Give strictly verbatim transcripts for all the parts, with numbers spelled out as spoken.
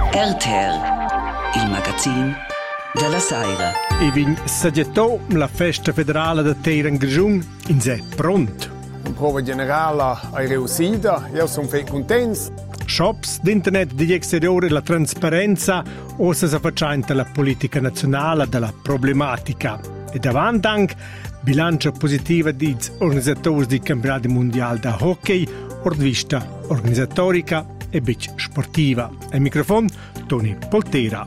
R T R, il magazin della Saira. E vin saggetò la festa federale da Teir in Grischun in sé pronto. La prova generale è riuscita, io sono molto contento. Shops d'internet degli exteriori, la trasparenza, o se si affaccianta la politica nazionale della problematica. E davanti anche bilancia positiva degli organizzatori del campionato mondiale da hockey, ordvista organizzatorica e bic sportiva. Al microfono Tony Poltera.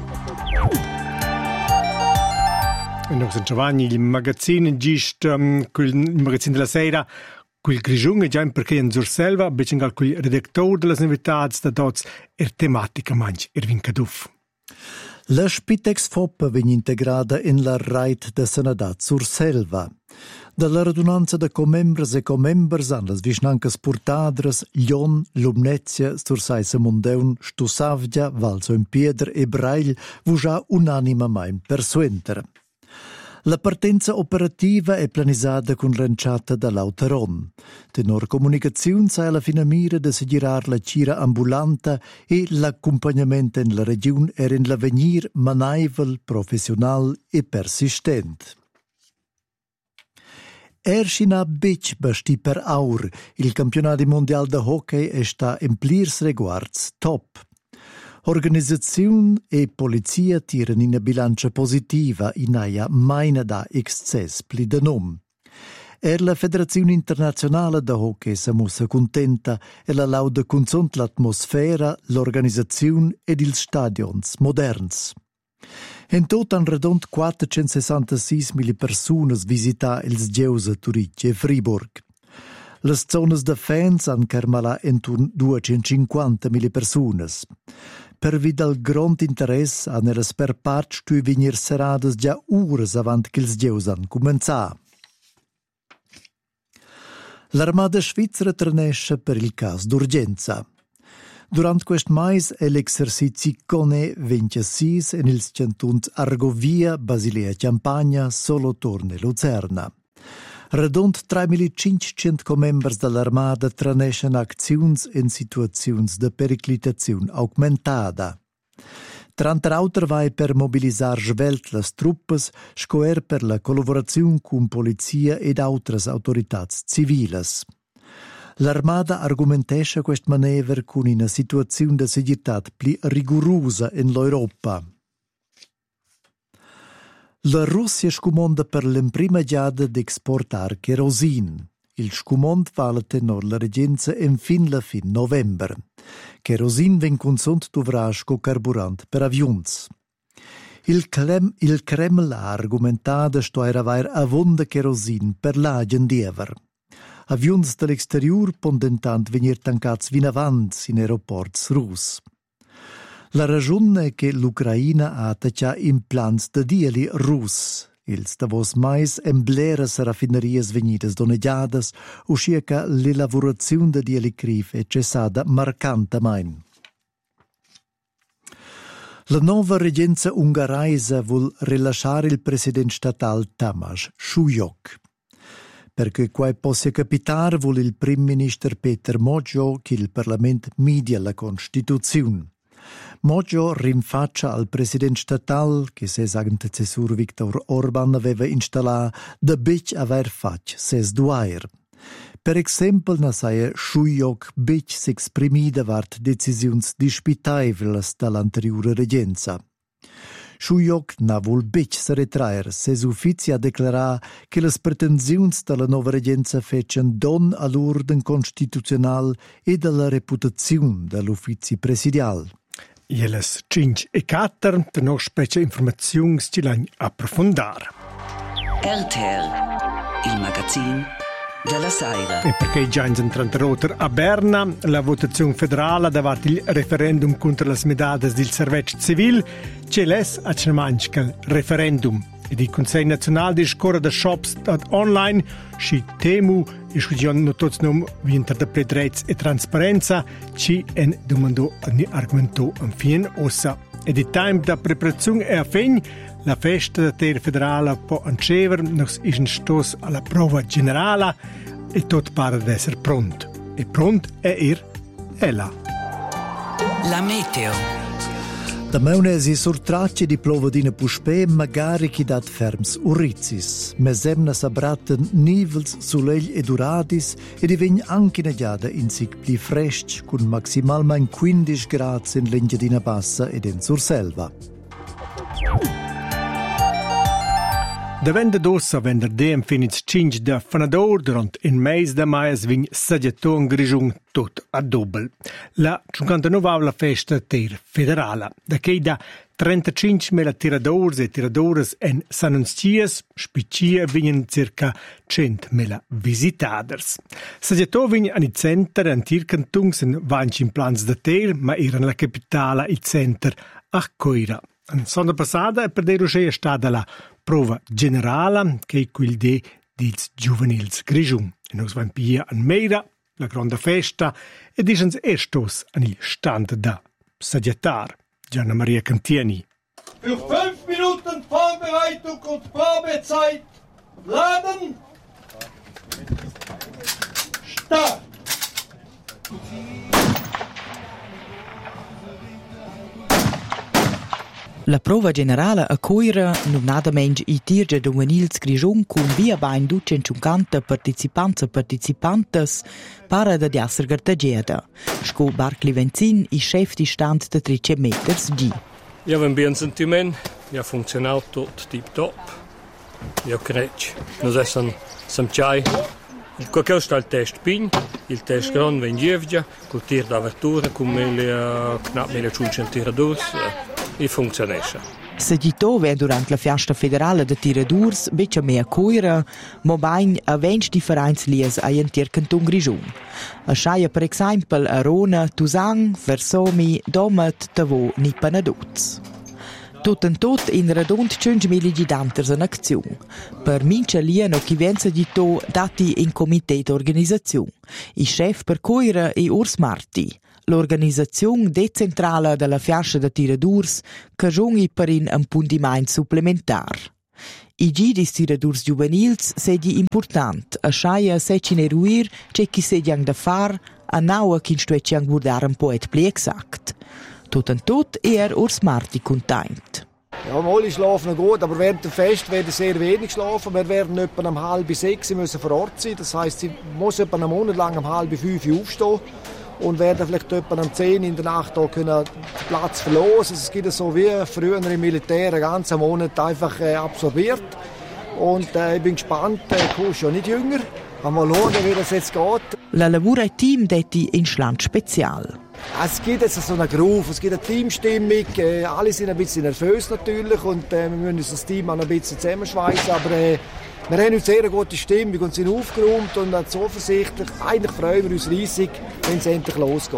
E noi siamo Giovanni, il magazzino gist, um, il magazzino della sera, quel Grischun è già perché in Surselva, becin gal quel redattore delle novità da dots er tematica manch Erwin Kaduff. La Spitex F O P viene integrata in la Reit de Sanadat Surselva. Dalla radunanza de comembres e comembers han las visnancas portadras Lion, Lumnezia, Sursaisa Mondeun, Stussavgia, Valso in Pieder e Brail vuja unanimamente persuenter. La partenza operativa è planizzata con lanciata dall'Auteron. Tenor comunicazione sa alla fine mira de seguirar la cira ambulanta e l'accompagnamento in la regione era in l'avvenir manaivel, professional e persistent. Erschina Bic basti per aur, il campionato mondiale de hockey è sta in plirs reguards top. Organizzazione e polizia tirano in bilancia positiva in aia maina da excess pli de nom. Er la Federazione Internazionale de Hockey sa mussa contenta e la lauda consont l'atmosfera, l'organizzazione ed ils stadions moderns. In tot han redont quattrocentosessantasei mila persone visità ils Geusa Turic e Friburg. Le zones de fans han carmala intorno duecentocinquanta mila persone. Per vid al grand interesse han eras per part stui venir serades già ures avant che ils Geusa han començà. L'armada svizzera tranesce per il caso d'urgenza. Durant quest mais è l'exercizi Cone ventisei in ils cantuns Argovia, Basilea Campagna, Solothurn e Luzerna. Redont tremilacinquecento comembers dell'armada traneschen acziuns in situaziuns de periclitaziun augmentada. Trant'auter vai per mobilisar svelt las truppes, scoer per la collaboraziun cun polizia ed autras autoritats civilas. L'armada argumentescha quest manever cun una situaziun de seguitat pli rigurusa in l'Europa. La Russia scumonda per l'imprima giada d'exportar kerosin. Il scumond vale tenor la regenza in fin la fin november. Kerosin ven consont duvrasch co carburant per avions. Il, Clem, il Kreml ha argumentada sto era vair avonda kerosin per l'agen diever. Avions dall'exterior pondentant venir tancats vin avanti in aeroports rus. La ragione è che l'Ucraina ha attacciato implants de dieli rus. Ils davos mais embleras raffinerias venidas doneggiadas, uscia che l'elaborazione de dieli criv è cessada marcantamain. La nuova regenza ungaraisa vuol rilasciare il presidente statale Tamás Súlyog. Perché quai possa capitare vuol il prim minister Peter Moggio che il Parlamento media la Costituzione. Moggio rinfaccia al presidente statal che ses antecessor Viktor Orban aveva installato da bic aver fac ses duair. Per esempio, na saia Súlyog bic s'exprimida vart decisiuns dispitaivelas dall'anteriore regenza. Súlyog na vul bic se retraer, ses uffizi a declarar che las pretensiuns dalla nova regenza fecen don all'orden constituzional e dalla reputazione dall'uffizi presidial. Jeles cinque e quattro, per noch specie informazioni ci l'hanno approfondare. R T R, il magazin della Saira. E perché già in trenta a Berna la votazione federale davanti il referendum contro le medaglie del servizio civile c'è l'es a Cermanchca il referendum. E il Consiglio Nazionale di Scorra da Shops online ci temu e ci hanno tutti nom vinter da predrezz e trasparenza ci en domandò ni argomento in fine ossa. E di time da preparazione è a fin la festa da terra federale può ancever nos is in stos alla prova generale e tot pare ad essere pronto. E pronto è ir è là. La meteo. Da meunesi surtracci di plovodina puspè magari chi dat ferms urrizis. Mesemna sabratten nivels, sulegl ed uradis e divegn anche negiada in sig pli fresc cun maximalmein quindici grads in l'Engiadina Bassa ed in Surselva. Da venda dossa vender dem finits cinque da fanador durant in meis da mais vegn saggiato in grigiun tot a doppel. La cinquantanovavla festa ter federala, da che da trentacinquemila tiradors e tiradoras en Sanuncias, spiccia vignen circa centmila visitaders. Saggiato vign an i center an tircantungs en vanci in plans da ter, ma eran la capitala il center a Coira. An sonda passada e per dei roche è stata la prova generala che è quel de dils giuvenils grigiun. E nos van pia an Meira, la grande festa, e dicens estos an il stand da saggiatar. Gianna Maria Cantieni. Für fünf Minuten Vorbereitung und Probezeit laden. Start. La prova generala a Coira, numnadamensch i tirgia giuvenils grigiun cun via bain duecentocinquanta participanti e participantes para da diasser gartagieda. Sco Barcli Venzin, i chef di stand de trecento meters G. Io avevo un buon sentimento, mi ha funzionato tutto tip top. Io credo, noi siamo samciai. Qualche sta il test pin, il test grande venne gievgia, col tir d'apertura con mille knapp millecinquecento tiradors e funzionesce. Sagito vien durant la fiesta federale de tiradurs beccia mea Coira, mo bain a vench differents lies a en tircanton grigiun. A schaia per exempel a Rona, Tusang, Versomi, Domet, Tavo, Nipanaduz. Tot en tot in radont cinque mila gidanters in azione. Per mince lieno chi venza di to dati in comité d'organizzazione. I chef per Coira e Urs Marti. L'organizzazione decentrale della fiascia da tiradurs che giungi per in appuntimento supplementar. I gidis tiradurs juvenils sedi important, a schaia secine ruir c'è chi sediang da far, a naua chi stueciang guardar un poet pli exact. Tot en tot er Urs Marti content. Ja, alle schlafen gut, aber während dem Fest werden sehr wenig schlafen. Wir werden etwa um halb sechs müssen vor Ort sein. Das heisst, sie muss etwa einen Monat lang um halb fünf aufstehen und werden vielleicht etwa um zehn in der Nacht auch können Platz verlosen. Es gibt so wie früher im Militär einen ganzen Monat einfach äh, absorbiert. Und äh, ich bin gespannt, der äh, ist ja nicht jünger. Mal schauen, wie das jetzt geht. La lavura e team detti in Schland spezial. Es gibt jetzt so einen Groove, es gibt eine Teamstimmung, äh, alle sind ein bisschen nervös natürlich und äh, wir müssen das Team auch ein bisschen zusammenschweissen, aber äh, wir haben eine sehr gute Stimmung und sind aufgeräumt und sind zuversichtlich. Eigentlich freuen wir uns riesig, wenn es endlich losgeht.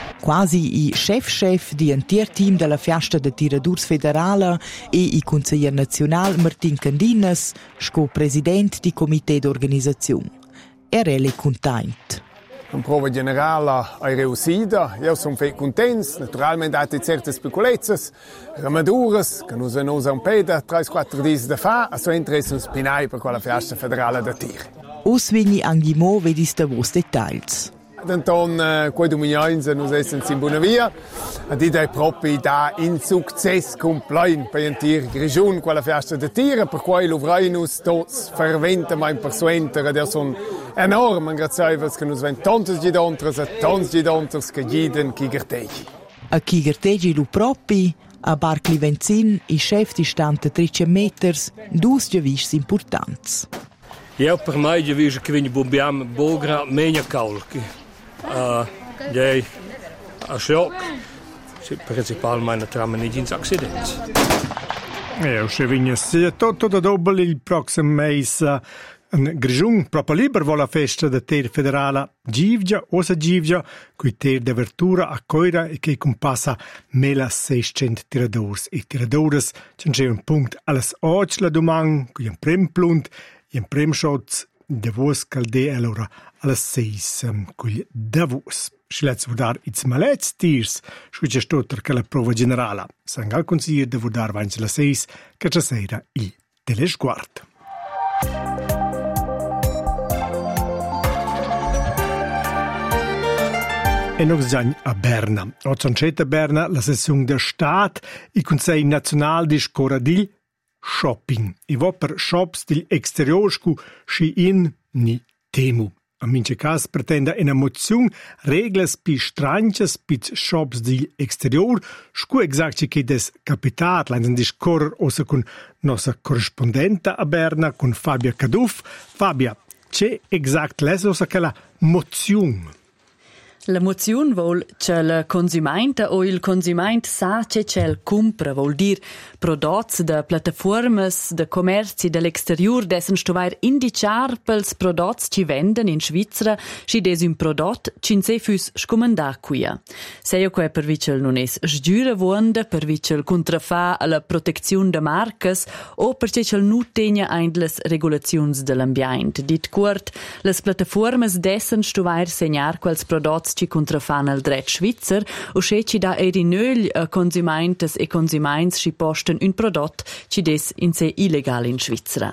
Quasi i chef-chef di un tier-team della fiasta de tiradurs federala e i consiglier nazional Martin Candinas, sco president di comité d'organizzazione. Er è content. La prova generale è riuscita, io sono molto contento, naturalmente ha certe piccolezze, ramaduras, che noi abbiamo un po' da tre quattro giorni da fare, e sono interesse un spinai per quella fiesta federale da tiri. Osvini angimo vedis da vos dettagli. Dann quei dominants nos essen in buona via, ed idei propri da in success complein per un tir grigiun quella festa de tira, per cui lo vrainus tots ferventa mai persuenter, ed son enorm grazie che nos ven tantos gidantres e tantos gidantres che giden chigertegi. A chigertegi lo propi, a Barcli Venzin, i chef di stand de trecento meters, dus giavis importants. Io per me giavis che vini bombiam bogra menia caulchi. Uh, Jei, a shock, principalmente tramite in accidenti. E se vigna sia tutto da doppel il prossimo mese in Grigiun, proprio liber vola festa da ter federale Givgia, osa Givgia, cui ter d'apertura a Coira e che compassa milleseicento tiradors e tiradoras. C'è un punto alles oggi la domani, qui un prim plunt, un prim shots, de vos calde allora alla seis cugli da vos. Schlez vodar its malets tirs, schuce stotter che la prova generala. Sangal consiglier de vodar vanz la seis, che c'è sera il telesguard. e nos giagn a Berna. Oggi a Berna la sessione del Stat, il Consiglio Nazionale di Scoradil Shopping. I va per shops del exterior scu sci in ni temu. A mince cas pretenda una mozione reglas pi stranches pi shops del exterior scu exacti che des capitat l'anzen discorrer ossa con nostra corrispondenta a Berna con Fabia Caduff. Fabia, c'è exact les ossa che la mozione? La mozione vuol che il consumente o il consumente sa che c'è il compra, vuol dir prodotti de piattaformas de commerci dell'exterior dessen stovair indicar pels prodotti ci venden in Svizzera ci des un prodotto cin se fus scomandà quia. Seio quae per vicel non es sgiura vuonda, per vicel contrafà alla protezione de marcas o perché cel nu tegna ein les regulazions dell'ambiente. Dit curt, les piattaformas dessen stovair segnar quels prodotti ci contrafan al dret svizzer o che ci da eri nögl a consumentes e consuments ci posten un prodotto ci des in se illegal in Svizzera.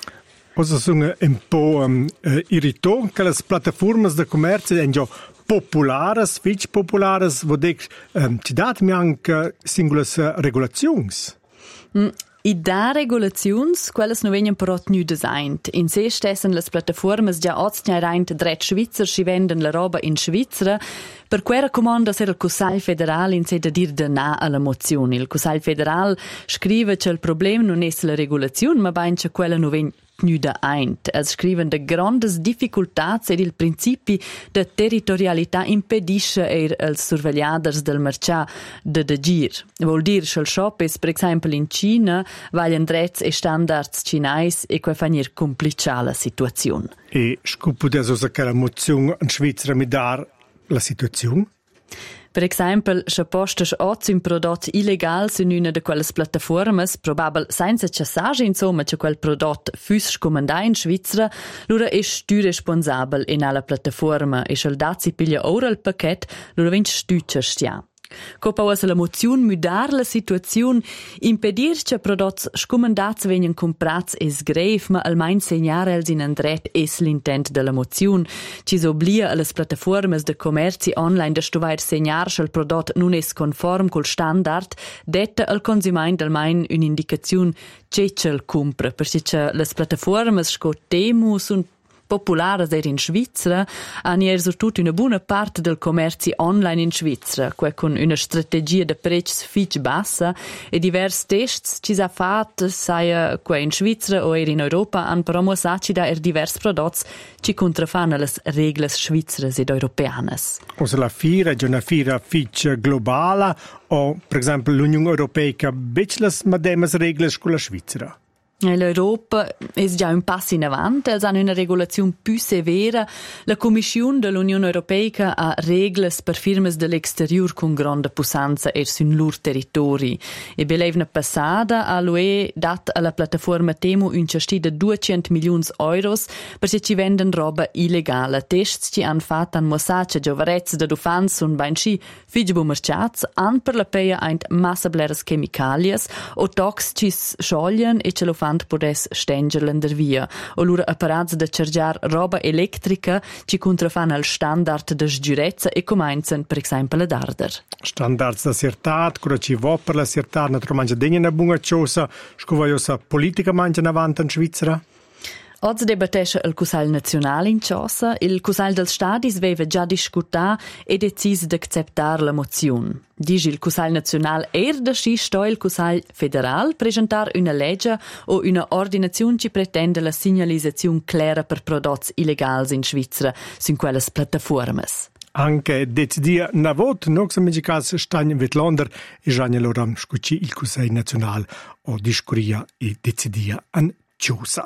Osa sono un po' um, uh, irritò che le piattaforme de commercio sono già populares, fitch populares, wo dec um, ci dat mi anche singulas uh, regulazions? Mm. I da regulaziuns, quelles no vegnan però nu designt. In se stessen les piattaformas già oznia reint dret svizzer si venden la roba in Svizzera. Per quei raccomanda ser il Consiglio federale in se da dir de na alla mozione. Il Consiglio federale scrive che il problema non è la regolazione, ma bain che quella no vegn nu da eint. Es scriven de grandes difficultats ed il principi de territorialità impedisce eir els survegliaders del marchà de dagir. Vol dir che il shop es, per esempio, in Cina, vaglian drets e standards cinais e quei fanir complicia la situazione. E scupo de so che la mozione in Svizzera mi dar la situazione? Per esempio, se postes oz un prodotto illegal in una de quelles piattaformas, probabel senza cessage insomma che quel prodotto fus scomandà in Svizzera, lura es tu responsabel in alla piattaforma e se il dazzi piglia ora il paquet, lura vinci tu cestia. Copa usa la mozione mudar la situazione, impedir che prodotti scomandats vengan comprats es grev, ma almain segnar els in andret es l'intent della mozione. Ci s'oblia a las piattaformas de commerci online de stovair segnar che il prodotto non es conform col standard, detta al consument almain un'indicazione che c'el compra, perché las piattaformas sco temu sun populares er in Svizzera, han ier surtut una buona parte del commerci online in Svizzera, quei con una strategia de prezzi fitch bassa e divers tests ci sa fat, saia quei in Svizzera o er in Europa, han però mosaci da er divers prodotti ci contrafanno las reglas svizzeras ed europeanas. Osa la fira è una fira fitch globala o, per esempio, l'Unione Europea che bec las mademas reglas con la Svizzera? L'Europa è già un passo in avanti, els hanno una regolazione più severa. La Commissione dell'Unione Europea ha regole per firmes dell'exterior con grande pusanza e sul loro territori. E belevna passata all'U E dat alla piattaforma Temu un cesti di duecento milioni euro perché ci vendono roba illegale. Tests ci hanno fatto an mossace giovarezze da dufans sun bensci figge merciats, an per la peia eint massa bleres chemicalias o tox ci scioglien e ce lo fan podes stengerlen der via. O lura apparats da chargiar roba elettrica ci contrafan al standard de sgiurezza e comincian, per esempio, a darder. Standards da siertat, cura ci va per la siertat, naturalmente degna una buona cosa, scovaiosa politica mangia in avanti in Svizzera? Oggi debattesce il Consiglio Nazionale in Ciossa. Il Consiglio del Stadis aveva già discutato e deciso di accettare la mozione. Dice il Consiglio Nazionale er da sci sto il Consiglio Federale presentare una legge o una ordinazione che pretende la segnalizzazione clara per prodotti illegali in Svizzera su quelle piattaforme. Anche decidia na vot, non se mi caso stan in Vetlander e già allora scucci il Consiglio Nazionale o discuria e decidia an Ciossa.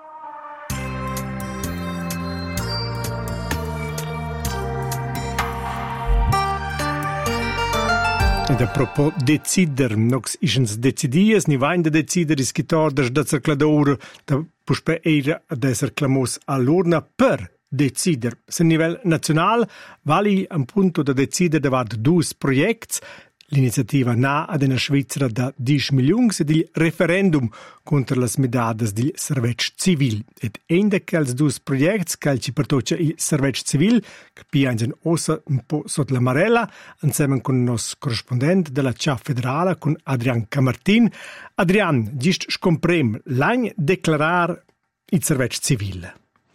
Ed a propos decider, nox isens decidies, ni vain de decider is chitardes da cerclador, da puspe eira ad esser clamos all'urna per decider. Se nivell national vali un punto da decider davant dus projects, l'iniziativa Na ad una Svizzera da dieci milions ed il referendum contro las medadas del servetg civil. Ed ein de quels dus projects che ci pertoccia il servetg civil, che piangen ossa un po' sotto la marella, insieme con il nostro corrispondente della C A F federale, con Adrian Camartin. Adrian, gist scomprem l'any declarar il servetg civil.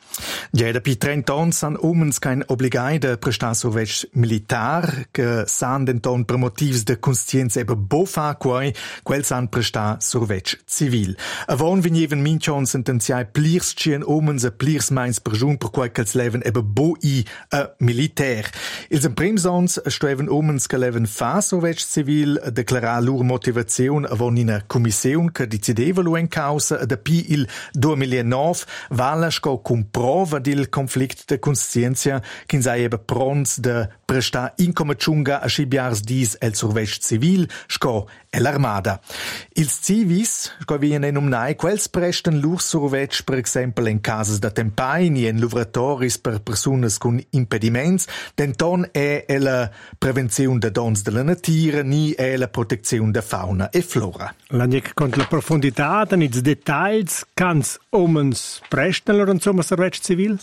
Ja, da pi trenta ans san umens kein obligai de prestar servetg militar, che san denton per motivs de conscienza ebe bo fa quai, quel san prestar servetg civil. Avon vegneven minchon sentenziai plirs cien umens e plirs meins per giun per quai quels leven ebe bo i a militair. Ils en prims ans stueven umens che leven fa servetg civil declarar lur motivazion avon in a commission che decideva lu en causa da pi il duemilanove vala sco cum prova del conflict de conscienza che sei ebe prons de prestar incomacciunga a schibiars dis el servetg civil sco l'Armada. Ils civis, sco vien en umnai, quels presten lur servetg per exempel en cases da tempaini en luvratoris per personas con impediments, denton è la prevenzione de dons de la natura ni è la protezione de fauna e flora. L'aniec con la profondità, dan ils detalls, cans omens presten lor insomma servetg civil?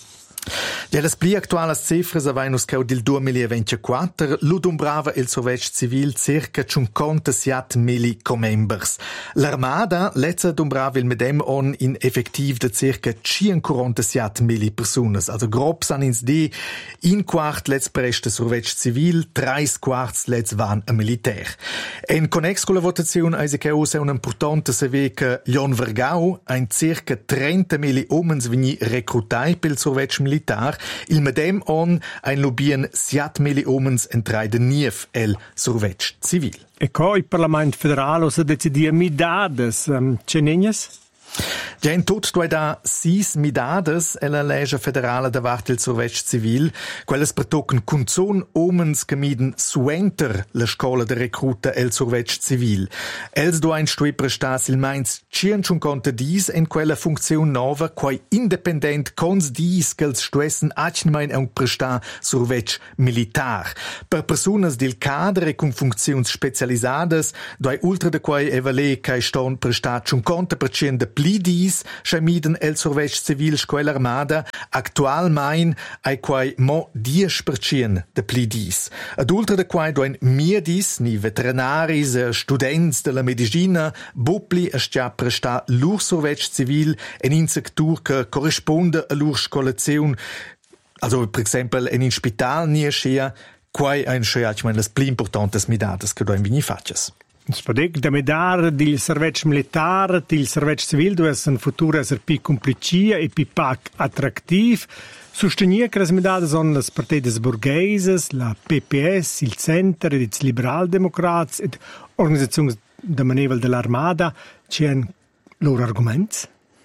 Ja, las pli actualas cifras avainus cheu dil duemilaventiquattro ludumbrava il servetg civil circa cinquantasette mili comembers. L'Armada lezza dumbrava il medem on in effektiv de circa cinquantasette mili personas. Also grob san ins di in quart letz presta servetg civil, treis quarts letz van a militair. En connex con la votazione eisi cheu se un importante saver che Jon Vergau ein circa trenta mili omens vegni recrutai pel servetg militar. Il medem on ein lobien siat mili omens entraide nief el servetg civil. E co il Parlament federale se decidia midades, um, cenegnas? Ja, in tot doi da sis midades e la legge federale davart il servetg civil, quelles pertocken cunzon omens che miden suenter la scola de recruta el servetg civil. Els do ein stui prestas il meins cinquanta dis en quella funzione nova, quai independent cons dis che els stuessen achnmein un prestar servetg militar. Per personas del cadre con funzions specialisadas, doi ultra de quai evale kai ston prestar cinquanta per cent de pli dis schamiden el servetg civil sco l'Armada, actualmein ai quai mo dieci per cent de pli dis. Ad ultra de quai doin miedis, ni veterinaris, students de la medicina, bopli a stia prestar lur servetg civil en in sector che corrisponde a lur scolazione, also per exempel en in spital ni schea, quai ein schea, ich meine, las pli importantes midadas che doin vini faces. Spadec da medar del servetg militar, del servetg civil, du es un futuro esser pi complicia e pi pac attraktiv. Sustenia che las medadas son las partidas burgueses, la P P S, il Center ed ils liberal-democrats ed organisazioni da maneval dell'Armada, c'en loro arguments?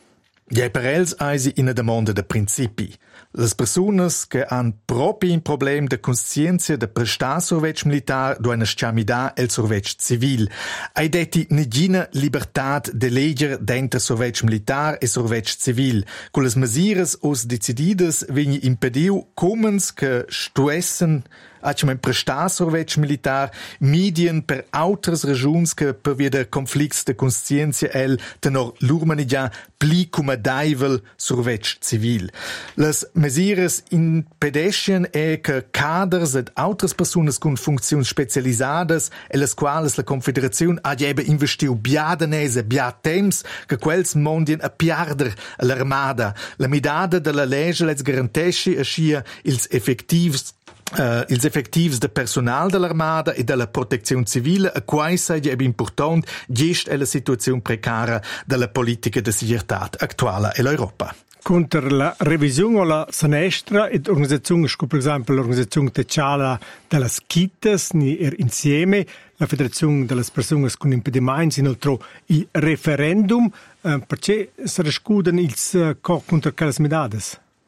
Ja, per els eisi ina demanda de principi. Las personas che han propi un problem de conscienza de prestar servetg militar do una schamida el servetg civil. Ai detti negina libertad de leger denter servetg militar e servetg civil. Con las mesures os decididas vegni impediu comens che stuessen acciamen prestar servetg militar midien per autras ragiuns che per via de conflicts de conscienza el tenor l'urmanidja pli cumadaivel servetg civil. Las mesures impedescien e che caders ed autras personas con funzions specialisadas e las quales la Confederazione ha ebe investiu biadanese biad temps che quels mondien a piarder l'Armada. La midada de la legge les garantesci ascia ils effektivs Uh, ils effektivs de personal dell'Armada e della protezione civile, a quai seigi eb important gest è la situazione precara della politica de sicurtad actuala e l'Europa. Contra la revisione o la senestra ed organizzazione, come per esempio l'organizzazione tecciala delle Skitas, ni er insieme, la Federazione delle persone con impedimenti, inoltre il referendum, uh, perché si riscuodono ils uh, co contro quelle medades?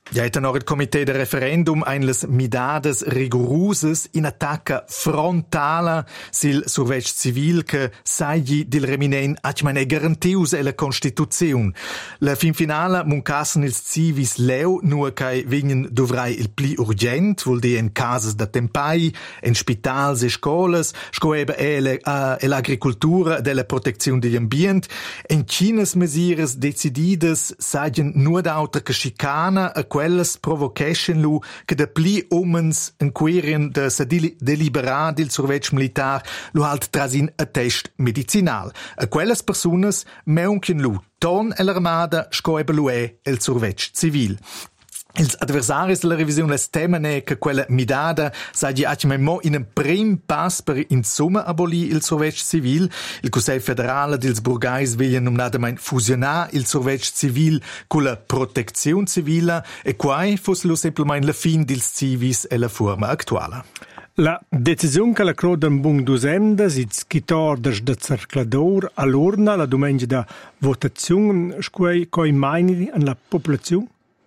Ja, et anora il Comité de Referendum ein las midadas rigorusas in attacca frontala sil survetg civil che saggi dil reminen atmane garantius e la Constituziun. La fin finala muncassen ils civis leu nur kai vegnan dovrai il pli urgent, vuol dir en casas da tempai, en spitals e scolas, sco eba e l'agricultura della protezione degli ambient, en chinas mesires decididas saggen nur d'autra che chicana a quellas provocation lu che da pli omens enquerien da sa deliberar dil survetg militar lu halt trasin a test medicinal. A quellas personas meunchen lu ton e l'armada sco eba lu e el survetg civil. Els adversaris della revisione temen è che quella midada saggi atme mo in un prim pass per insomma aboli il survetg civil. Il Consiglio federale dils burgais vogliono nominatamente fusionar il survetg civil con la protezione civile e quai fosse lo semplicemente la fin dils civis e la forma attuale. La decisione che la croda un buon dusemda si schitordes da cerclador all'urna la domenica da votazione scuoi coi maini alla popolazione.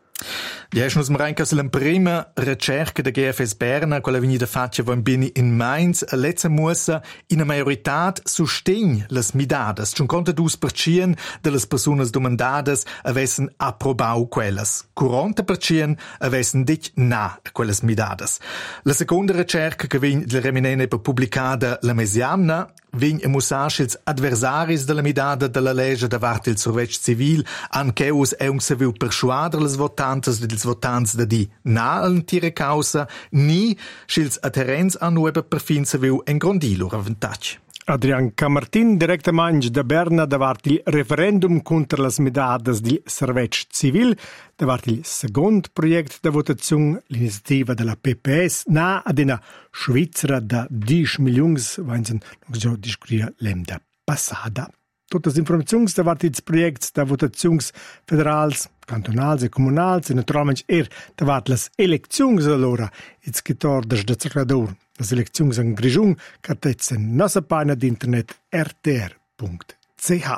Ja, ich muss mir rein, dass la prima ricerca der G F S Berna, quella venuta fatta von Bini in Mainz, a lezza mussa in a majorità sustegn las midadas. Schon conta dus per cien de las personas domandadas avessan approbau quellas. quaranta per cien avessan dic na a quellas midadas. La seconda ricerca che vegn la reminene per pubblicada la mesiamna vegn a mussar ils adversaris della midada della legge davart il survetg civil ancheus eung se viu perschuader las votantes dils votants da di na all'intera causa ni schils adherenz an nueva per fin se viu en grondilor avantatg. Adrian Camartin, directamente da Berna, davart il referendum contro las midadas di survetg civil, davart il second project da votazione, l'iniziativa della P P S, na ad una Svizzera da dieci milions, vanzen noch già discutia l'emda passada. Tutte le informazioni davart ils projects da votazions federals, cantonals e comunals, e naturalmente er davart las eleczions allora, ils chitordes da cercador. Las eleczioni in Grigiun cartezen nostra pagina di internet r t r punto c h.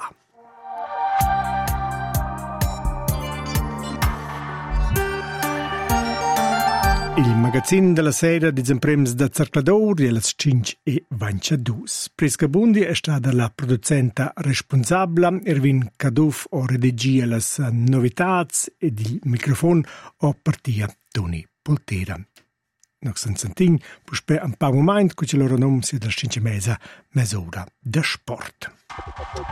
Il magazzino della sera di Zemprems da Cercladori è alle cinque e ventidue. Prisca Bundi è stata la producenta responsabile, Erwin Kaduf o redigia le novità e il microfono o partia Toni Poltera. Noch sen sentin, puspe un pa moment, cu ce loro nom si da cinque mesa, mesura de sport.